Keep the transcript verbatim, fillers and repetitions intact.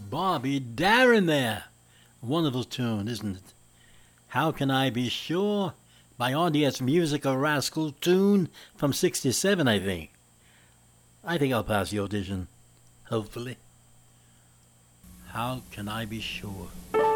Bobby Darin there. Wonderful tune, isn't it? How Can I Be Sure? By R D S Musical Rascal tune from sixty-seven, I think. I think I'll pass the audition. Hopefully. How Can I Be Sure?